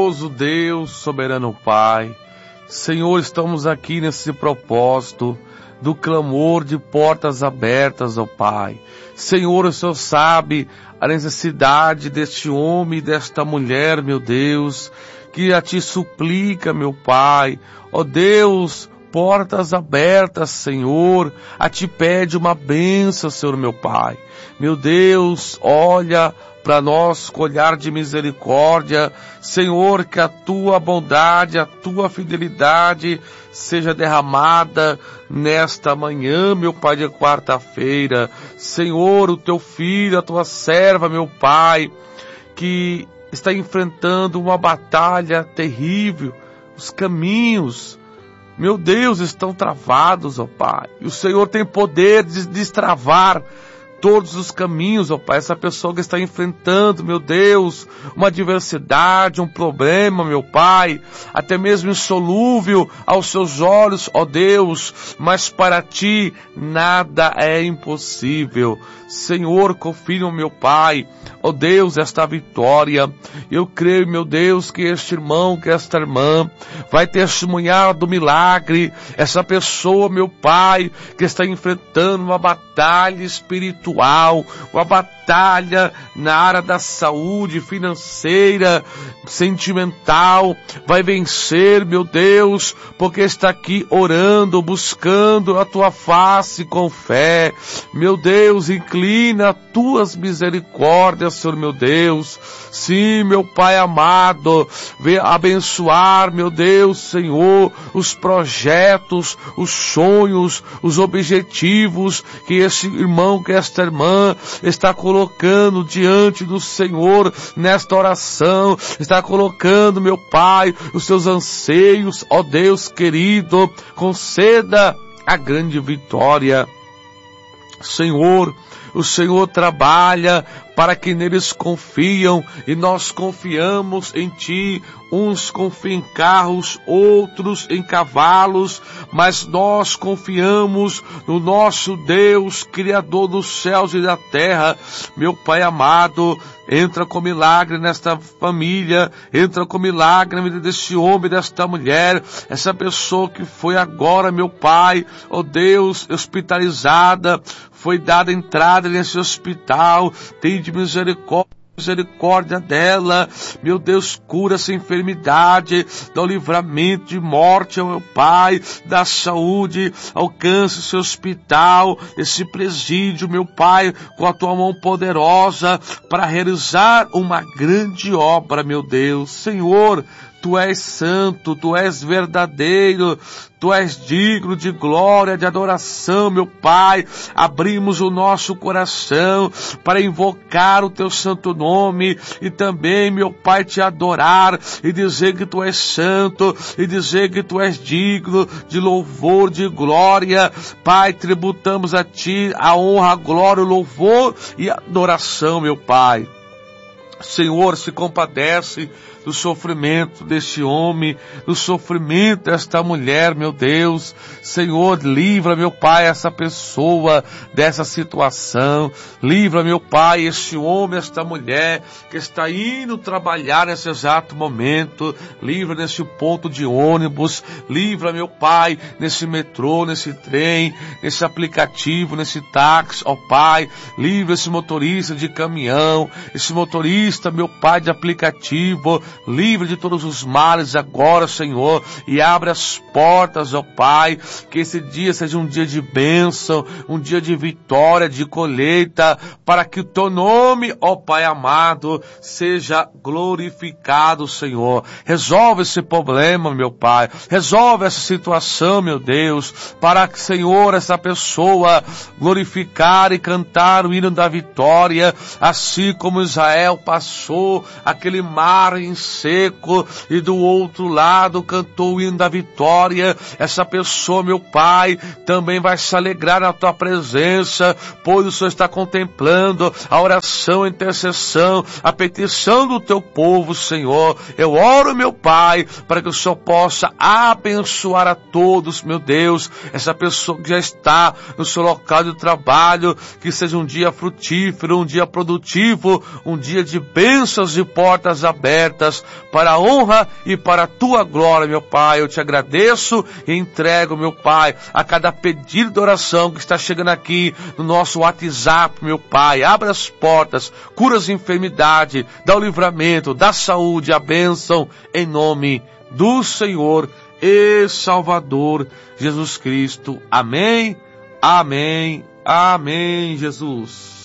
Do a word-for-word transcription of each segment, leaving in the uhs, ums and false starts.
Bondoso Deus, soberano Pai, Senhor, estamos aqui nesse propósito do clamor de portas abertas, ó Pai. Senhor, o Senhor sabe a necessidade deste homem e desta mulher, meu Deus, que a Ti suplica, meu Pai. Ó Deus, portas abertas, Senhor, a Ti pede uma bênção, Senhor, meu Pai. Meu Deus, olha para nós com olhar de misericórdia, Senhor, que a Tua bondade, a Tua fidelidade seja derramada nesta manhã, meu Pai, de quarta-feira. Senhor, o Teu filho, a Tua serva, meu Pai, que está enfrentando uma batalha terrível, os caminhos, meu Deus, estão travados, ó Pai, e o Senhor tem poder de destravar todos os caminhos, ó Pai. Essa pessoa que está enfrentando, meu Deus, uma adversidade, um problema, meu Pai, até mesmo insolúvel aos seus olhos, ó Deus, mas para Ti nada é impossível. Senhor, confirma, meu Pai, ó Deus, esta vitória. Eu creio, meu Deus, que este irmão, que esta irmã vai testemunhar do milagre. Essa pessoa, meu Pai, que está enfrentando uma batalha espiritual, uma batalha na área da saúde financeira, sentimental, vai vencer, meu Deus, porque está aqui orando, buscando a Tua face com fé. Meu Deus, inclina as Tuas misericórdias, Senhor, meu Deus. Sim, meu Pai amado, venha abençoar, meu Deus, Senhor, os projetos, os sonhos, os objetivos que esse irmão, que esta irmã está colocando diante do Senhor nesta oração, está colocando, meu Pai, os seus anseios, ó Deus querido, conceda a grande vitória. Senhor, o Senhor trabalha para que neles confiam, e nós confiamos em Ti. Uns confiam em carros, outros em cavalos, mas nós confiamos no nosso Deus, Criador dos céus e da terra. Meu Pai amado, entra com milagre nesta família, entra com milagre na vida desse homem, desta mulher, essa pessoa que foi agora, meu Pai, ó Deus, hospitalizada, foi dada entrada nesse hospital, tem de misericórdia, misericórdia dela, meu Deus, cura essa enfermidade, dá o livramento de morte ao meu Pai, da saúde, alcance esse hospital, esse presídio, meu Pai, com a Tua mão poderosa, para realizar uma grande obra, meu Deus. Senhor, Tu és santo, Tu és verdadeiro, Tu és digno de glória, de adoração, meu Pai. Abrimos o nosso coração para invocar o Teu santo nome e também, meu Pai, Te adorar e dizer que Tu és santo e dizer que Tu és digno de louvor, de glória. Pai, tributamos a Ti a honra, a glória, o louvor e a adoração, meu Pai. Senhor, se compadece do sofrimento deste homem, do sofrimento desta mulher, meu Deus. Senhor, livra, meu Pai, essa pessoa dessa situação. Livra, meu Pai, este homem, esta mulher que está indo trabalhar nesse exato momento. Livra nesse ponto de ônibus. Livra, meu Pai, nesse metrô, nesse trem, nesse aplicativo, nesse táxi, ó Pai. Livra esse motorista de caminhão, esse motorista, meu Pai, de aplicativo. Livre de todos os males agora, Senhor, e abre as portas, ó Pai, que esse dia seja um dia de bênção, um dia de vitória, de colheita, para que o Teu nome, ó Pai amado, seja glorificado, Senhor. Resolve esse problema, meu Pai, resolve essa situação, meu Deus, para que, Senhor, essa pessoa glorificar e cantar o hino da vitória, assim como Israel passou aquele mar em seco e do outro lado cantou o hino da vitória. Essa pessoa, meu Pai, também vai se alegrar na Tua presença, pois o Senhor está contemplando a oração, a intercessão, a petição do Teu povo, Senhor. Eu oro, meu Pai, para que o Senhor possa abençoar a todos, meu Deus, essa pessoa que já está no seu local de trabalho, que seja um dia frutífero, um dia produtivo, um dia de bênçãos e portas abertas, nós, para a honra e para a tua glória, meu Pai. Eu te agradeço e entrego, meu Pai, a cada pedido de oração que está chegando aqui no nosso WhatsApp, meu Pai. Abra as portas, cura as enfermidades, dá o livramento, dá saúde, a bênção, em nome do Senhor e Salvador Jesus Cristo. Amém, amém, amém, Jesus.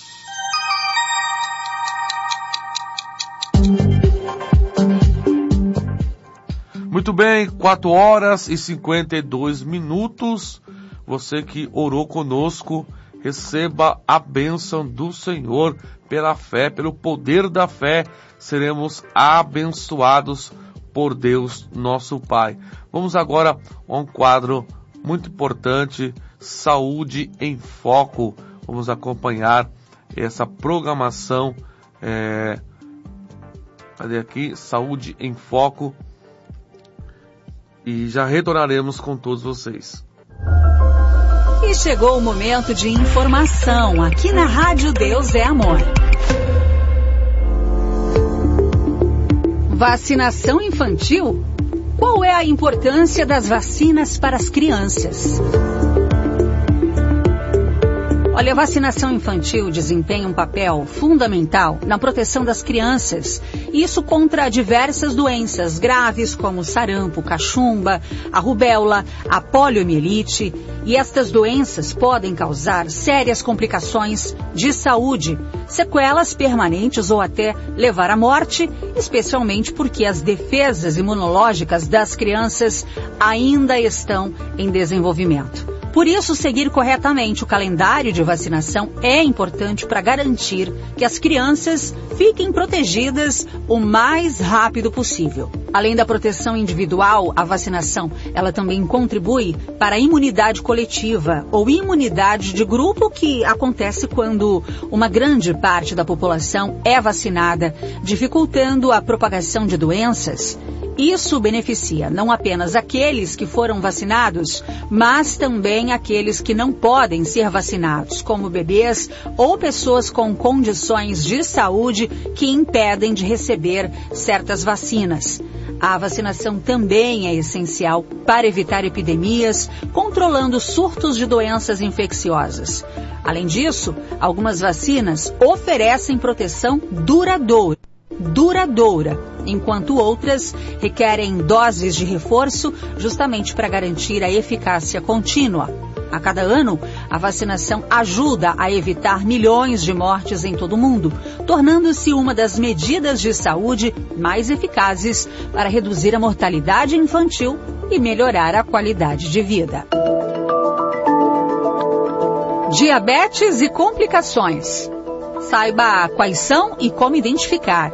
Muito bem, quatro horas e cinquenta e dois minutos. Você que orou conosco, receba a bênção do Senhor pela fé, pelo poder da fé. Seremos abençoados por Deus, nosso Pai. Vamos agora a um quadro muito importante, Saúde em Foco. Vamos acompanhar essa programação. É... Cadê aqui? Saúde em Foco. E já retornaremos com todos vocês. E chegou o momento de informação aqui na Rádio Deus é Amor. Vacinação infantil? Qual é a importância das vacinas para as crianças? Olha, a vacinação infantil desempenha um papel fundamental na proteção das crianças, isso contra diversas doenças graves como sarampo, cachumba, a rubéola, a poliomielite, e estas doenças podem causar sérias complicações de saúde, sequelas permanentes ou até levar à morte, especialmente porque as defesas imunológicas das crianças ainda estão em desenvolvimento. Por isso, seguir corretamente o calendário de vacinação é importante para garantir que as crianças fiquem protegidas o mais rápido possível. Além da proteção individual, a vacinação ela também contribui para a imunidade coletiva ou imunidade de grupo, que acontece quando uma grande parte da população é vacinada, dificultando a propagação de doenças. Isso beneficia não apenas aqueles que foram vacinados, mas também aqueles que não podem ser vacinados, como bebês ou pessoas com condições de saúde que impedem de receber certas vacinas. A vacinação também é essencial para evitar epidemias, controlando surtos de doenças infecciosas. Além disso, algumas vacinas oferecem proteção duradoura. duradoura, enquanto outras requerem doses de reforço justamente para garantir a eficácia contínua. A cada ano, a vacinação ajuda a evitar milhões de mortes em todo o mundo, tornando-se uma das medidas de saúde mais eficazes para reduzir a mortalidade infantil e melhorar a qualidade de vida. Diabetes e complicações. Saiba quais são e como identificar.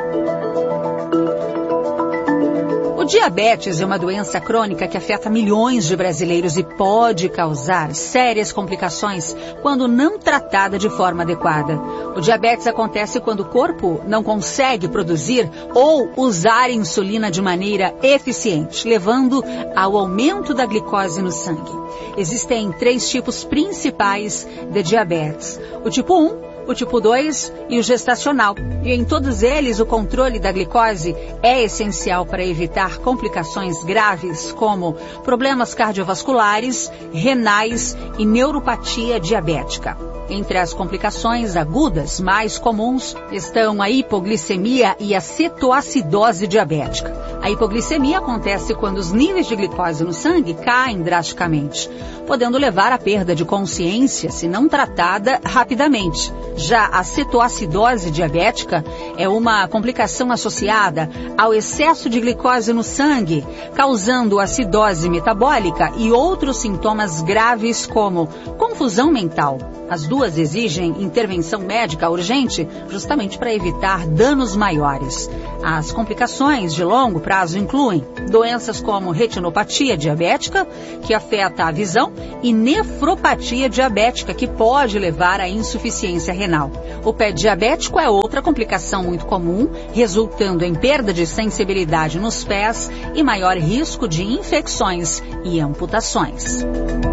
O diabetes é uma doença crônica que afeta milhões de brasileiros e pode causar sérias complicações quando não tratada de forma adequada. O diabetes acontece quando o corpo não consegue produzir ou usar insulina de maneira eficiente, levando ao aumento da glicose no sangue. Existem três tipos principais de diabetes: o tipo um, o tipo dois e o gestacional. E em todos eles, o controle da glicose é essencial para evitar complicações graves como problemas cardiovasculares, renais e neuropatia diabética. Entre as complicações agudas mais comuns estão a hipoglicemia e a cetoacidose diabética. A hipoglicemia acontece quando os níveis de glicose no sangue caem drasticamente, podendo levar à perda de consciência se não tratada rapidamente. Já a cetoacidose diabética é uma complicação associada ao excesso de glicose no sangue, causando acidose metabólica e outros sintomas graves como confusão mental. As duas exigem intervenção médica urgente, justamente para evitar danos maiores. As complicações de longo prazo incluem doenças como retinopatia diabética, que afeta a visão, e nefropatia diabética, que pode levar à insuficiência renal. O pé diabético é outra complicação muito comum, resultando em perda de sensibilidade nos pés e maior risco de infecções e amputações.